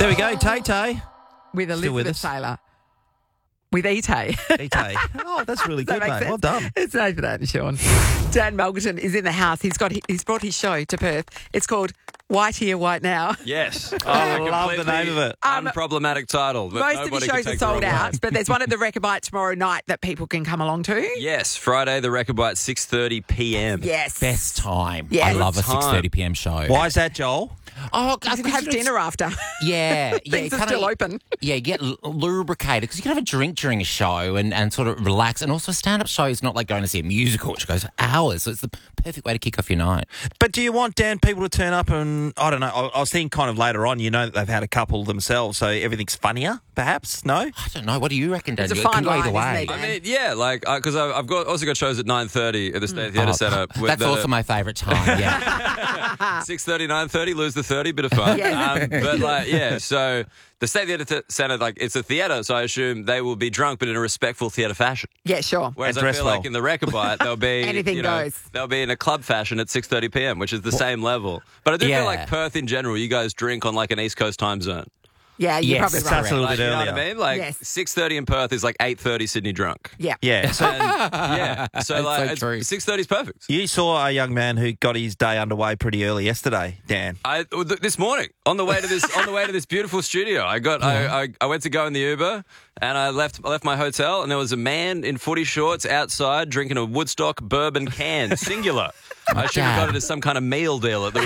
There we go, Tay-Tay. With Still with Elizabeth us? Taylor. With E-Tay. E-Tay. Oh, that's really Does good, that make mate. sense? Well done. It's Nathan and Sean. Dan Melgerton is in the house. He's brought his show to Perth. It's called White Here, White Now. Yes. I love the name of it. Unproblematic title. That Most of nobody the can shows are take the sold wrong out, way. but there's one at the Rechabite tomorrow night that people can come along to. Yes, Friday, the Rechabite, 6:30 p.m. Yes. Best time. Yeah. I love a Time. 6:30 p.m. show. Why is that, Joel? Oh, You can have dinner after. Yeah, yeah. Things are still open. Yeah, get lubricated because you can have a drink during a show and sort of relax. And also, a stand-up show is not like going to see a musical, which goes for hours. So it's the perfect way to kick off your night. But do you want, Dan, people to turn up and, I don't know, I was thinking kind of later on, you know that they've had a couple themselves, so everything's funnier, perhaps? No? I don't know. What do you reckon, Dan? It's a It fine can go either line, way. isn't it? I mean, yeah, like, because I've also got shows at 9:30 at the State Theatre Centre. That's also my favourite time, yeah. 6:30, 9:30, lose the 30, bit of fun. Yeah. But, like, yeah, so the State Theatre Centre, like, it's a theatre, so I assume they will be drunk, but in a respectful theatre fashion. Yeah, sure. Whereas And I dress feel well. like in the Rechabite, they'll be Anything goes. They'll be in a club fashion at 6:30 p.m., which is the same level. But I do Yeah. feel like Perth in general, you guys drink on like an East Coast time zone. Yeah, you're Yes, probably It right. starts a little Like, bit you know what I earlier. mean? Like Yes. 6:30 in Perth is like 8:30 Sydney drunk. Yeah. Yeah. And, yeah, so That's like so true. 6:30 is perfect. You saw a young man who got his day underway pretty early yesterday, Dan. This morning on the way to this beautiful studio, I went to go in the Uber and I left my hotel and there was a man in footy shorts outside drinking a Woodstock bourbon can, singular. I should have got it as some kind of meal deal at the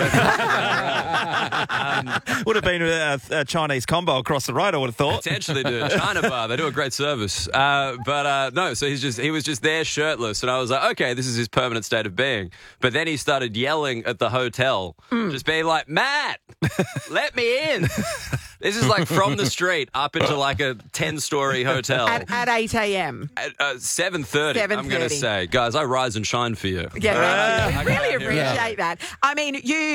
restaurant. Would have been a Chinese combo across the road, I would have thought. Potentially, dude. China bar. They do a great service. But no, so he was just there shirtless. And I was like, okay, this is his permanent state of being. But then he started yelling at the hotel, just being like, Matt, let me in. This is like from the street up into like a 10-story hotel. At 8 a.m. At 7:30, I'm going to 7:30. say. Guys, I rise and shine for you. Yeah, thank you. Really I got here. appreciate that. I mean,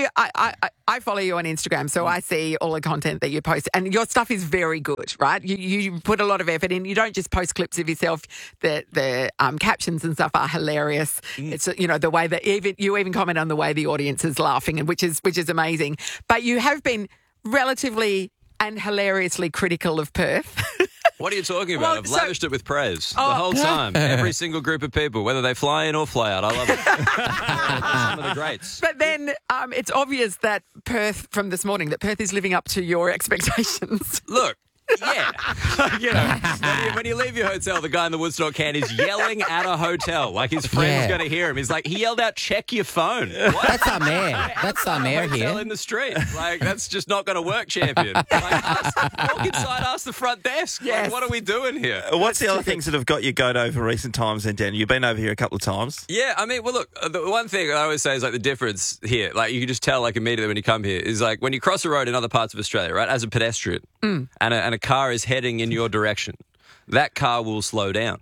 I follow you on Instagram, so I see all the content that you post, and your stuff is very good, right? You put a lot of effort in. You don't just post clips of yourself. The captions and stuff are hilarious. It's the way that you even comment on the way the audience is laughing, and which is amazing. But you have been relatively and hilariously critical of Perth. What are you talking Well, about? I've so- lavished it with praise the whole time. Every single group of people, whether they fly in or fly out. I love it. Some of the greats. But then it's obvious that Perth, from this morning, that Perth is living up to your expectations. Look, yeah. When you leave your hotel, the guy in the Woodstock can is yelling at a hotel like his friend's Yeah. going to hear him. He's like, he yelled out, check your phone. What? That's our mayor. That's our mayor Hotel here. in the street. Like, that's just not going to work, champion. Like, walk inside, ask the front desk. Like, Yes. what are we doing here? What's the other things that have got you goat over recent times then, Dan? You've been over here a couple of times. Yeah, I mean, well, look, the one thing I always say is like the difference here, like you can just tell like immediately when you come here, is like when you cross a road in other parts of Australia, right, as a pedestrian, and a car is heading in your direction, that car will slow down.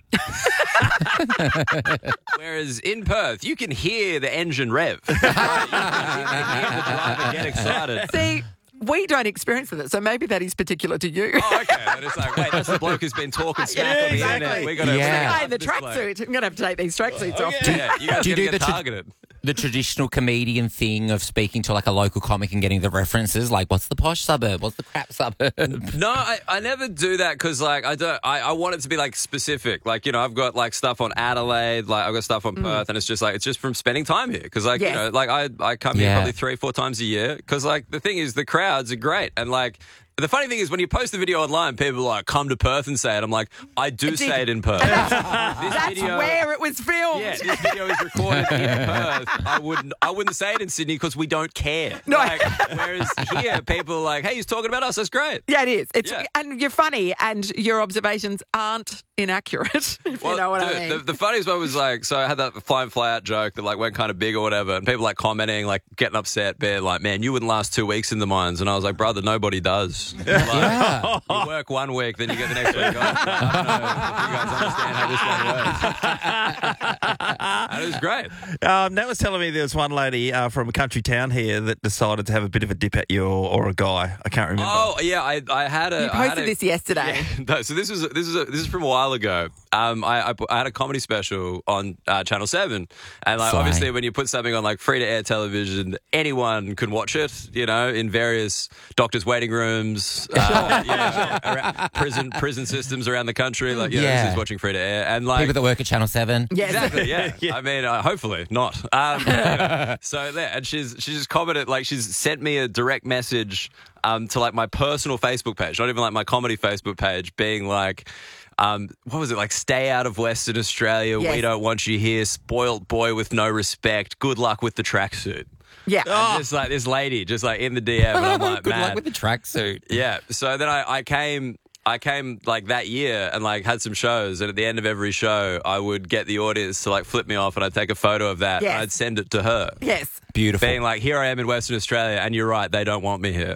Whereas in Perth, you can hear the engine rev. You can hear the driver get excited. See, we don't experience that, so maybe that is particular to you. Oh, okay. And it's like, wait, that's the bloke who's been talking smack on the exactly. internet. We got to Yeah. Guy in the tracksuit. I'm going to have to take these tracksuits off. Yeah, you guys Do you gotta do get the tra- targeted. The traditional comedian thing of speaking to like a local comic and getting the references, like what's the posh suburb, what's the crap suburb? No, I never do that because like I want it to be like specific. Like, I've got like stuff on Adelaide, like I've got stuff on Perth, and it's just from spending time here because like Yes. like I come here Yeah. probably 3-4 times a year because like the thing is the crowds are great and like. The funny thing is, when you post the video online, people are like, come to Perth and say it. I'm like, I do say it in Perth. That's where it was filmed. Yeah, this video is recorded in Perth. I wouldn't say it in Sydney because we don't care. No. Like, whereas here, people are like, hey, he's talking about us. That's great. Yeah, it is. Yeah. And you're funny, and your observations aren't inaccurate, if you know what I mean. The funniest one was like, so I had that fly in, fly out joke that like went kind of big or whatever, and people like commenting, like getting upset, being like, man, you wouldn't last 2 weeks in the mines. And I was like, brother, nobody does. Like, Yeah. You work 1 week, then you get the next week off. I don't know if you guys understand how this one works. And it was great. Nat was telling me there was one lady from a country town here that decided to have a bit of a dip at you or a guy. I can't remember. Oh yeah, I had a. You posted this yesterday. Yeah, no, so this is from a while while ago. I had a comedy special on Channel 7. And like, Fly. obviously when you put something on like free-to-air television, anyone can watch it, you know, in various doctors' waiting rooms, around prison systems around the country. Like, you know, this is watching free-to-air. And like, People that work at Channel 7. Yes. exactly, yeah. I mean, hopefully not. So yeah, and she's just commented, like she's sent me a direct message to like my personal Facebook page, not even like my comedy Facebook page, being like, what was it, like, stay out of Western Australia, Yes. we don't want you here, spoilt boy with no respect, good luck with the tracksuit. Yeah. And just like this lady, just like in the DM, and I'm like, Good man. luck with the tracksuit. Yeah. So then I came like that year and like had some shows, and at the end of every show I would get the audience to like flip me off, and I'd take a photo of that Yes. and I'd send it to her. Yes. Beautiful. Being like, here I am in Western Australia, and you're right, they don't want me here.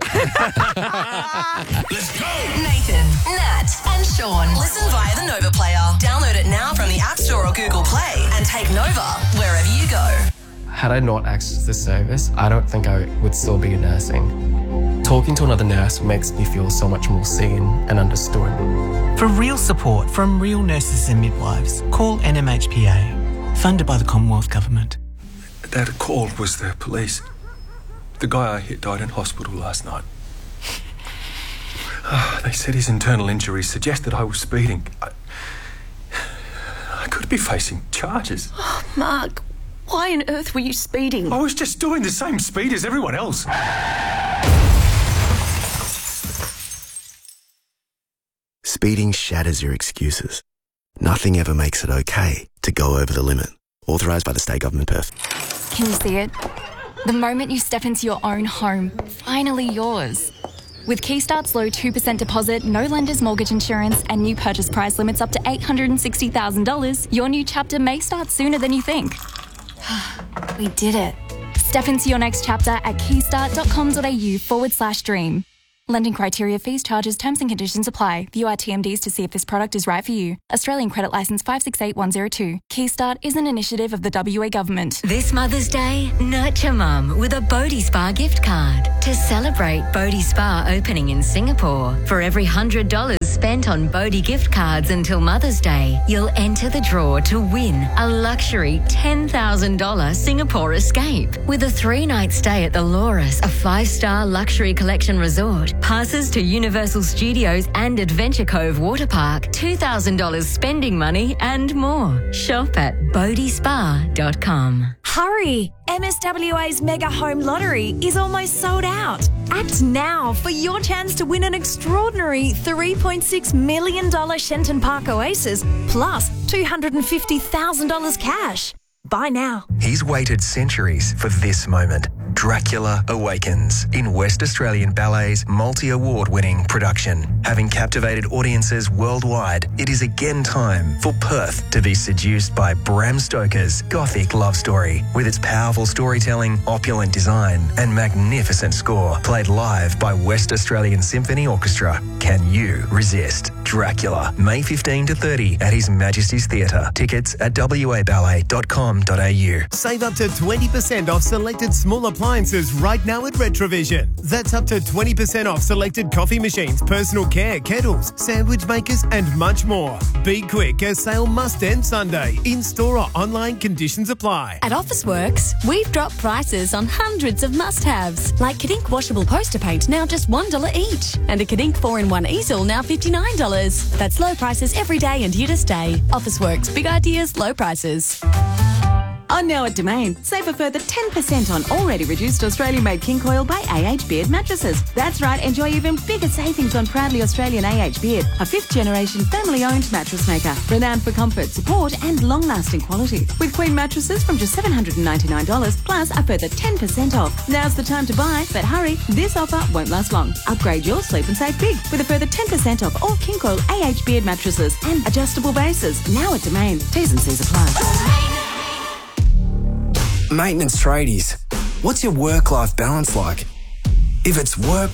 Let's go! Nathan, Nat, and Sean. Listen via the Nova Player. Download it now from the App Store or Google Play and take Nova wherever you go. Had I not accessed this service, I don't think I would still be nursing. Talking to another nurse makes me feel so much more seen and understood. For real support from real nurses and midwives, call NMHPA, funded by the Commonwealth Government. That called was the police. The guy I hit died in hospital last night. They said his internal injuries suggested I was speeding. I could be facing charges. Mark, why on earth were you speeding? I was just doing the same speed as everyone else. Speeding shatters your excuses. Nothing ever makes it okay to go over the limit. Authorised by the State Government, Perth. Can you see it? The moment you step into your own home, finally yours. With Keystart's low 2% deposit, no lender's mortgage insurance, and new purchase price limits up to $860,000, your new chapter may start sooner than you think. We did it. Step into your next chapter at keystart.com.au/dream. Lending criteria, fees, charges, terms and conditions apply. View our TMDs to see if this product is right for you. Australian Credit Licence 568102. Keystart is an initiative of the WA Government. This Mother's Day, nurture mum with a Bodhi Spa gift card. To celebrate Bodhi Spa opening in Singapore, for every $100 spent on Bodhi gift cards until Mother's Day, you'll enter the draw to win a luxury $10,000 Singapore escape with a 3-night stay at the Loris, a 5-star luxury collection resort, passes to Universal Studios and Adventure Cove Water Park, $2,000 spending money and more. Shop at bodhispa.com. Hurry! MSWA's Mega Home Lottery is almost sold out. Act now for your chance to win an extraordinary $3.6 million Shenton Park Oasis plus $250,000 cash. Buy now. He's waited centuries for this moment. Dracula Awakens in West Australian Ballet's multi-award-winning production. Having captivated audiences worldwide, it is again time for Perth to be seduced by Bram Stoker's gothic love story. With its powerful storytelling, opulent design and magnificent score, played live by West Australian Symphony Orchestra. Can you resist? Dracula, May 15 to 30 at His Majesty's Theatre. Tickets at waballet.com.au. Save up to 20% off selected small appliances right now at Retrovision. That's up to 20% off selected coffee machines, personal care, kettles, sandwich makers and much more. Be quick, as sale must end Sunday. In-store or online, conditions apply. At Officeworks, we've dropped prices on hundreds of must-haves, like Kadink washable poster paint now just $1 each, and a Kadink 4-in-1 easel now $59. That's low prices every day and here to stay. Officeworks, big ideas, low prices. On now at Domain, save a further 10% on already reduced Australian-made King Coil by AH Beard mattresses. That's right, enjoy even bigger savings on proudly Australian AH Beard, a 5th-generation family-owned mattress maker, renowned for comfort, support and long-lasting quality. With Queen mattresses from just $799, plus a further 10% off. Now's the time to buy, but hurry, this offer won't last long. Upgrade your sleep and save big with a further 10% off all King Coil AH Beard mattresses and adjustable bases. Now at Domain, T's and C's apply. Maintenance tradies, what's your work-life balance like? If it's work,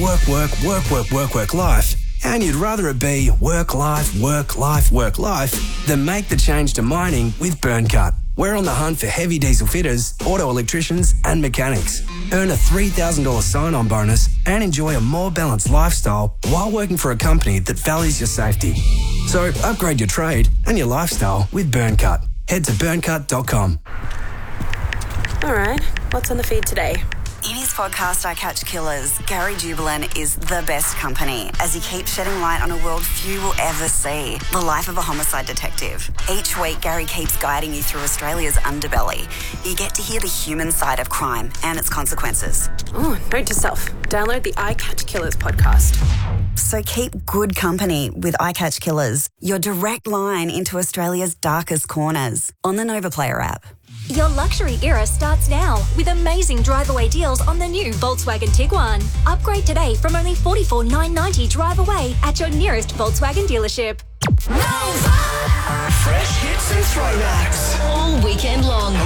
life, and you'd rather it be work, life, then make the change to mining with Burncut. We're on the hunt for heavy diesel fitters, auto electricians and mechanics. Earn a $3,000 sign-on bonus and enjoy a more balanced lifestyle while working for a company that values your safety. So upgrade your trade and your lifestyle with Burncut. Head to burncut.com. All right, what's on the feed today? In his podcast, I Catch Killers, Gary Jubelin is the best company as he keeps shedding light on a world few will ever see, the life of a homicide detective. Each week, Gary keeps guiding you through Australia's underbelly. You get to hear the human side of crime and its consequences. Oh, note to self, download the I Catch Killers podcast. So keep good company with I Catch Killers, your direct line into Australia's darkest corners, on the Nova Player app. Your luxury era starts now with amazing drive-away deals on the new Volkswagen Tiguan. Upgrade today from only $44,990 drive away at your nearest Volkswagen dealership. Fresh hits and throwbacks all weekend long.